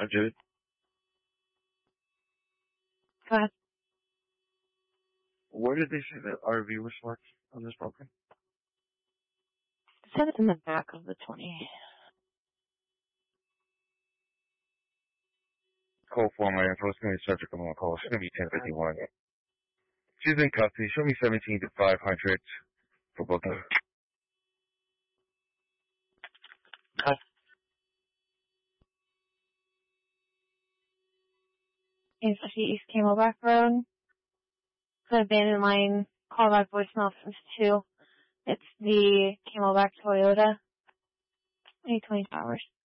500. Go ahead. Where did they say that RV was marked on this broken? It said it's in the back of the 20. Call for my info. It's going to be subject on call. It's going to be 1051. She's in custody. Show me 17 to 500 for both of them. East Camelback Road. The abandoned line callback voicemail since 2. It's the Camelback Toyota. 20 hours.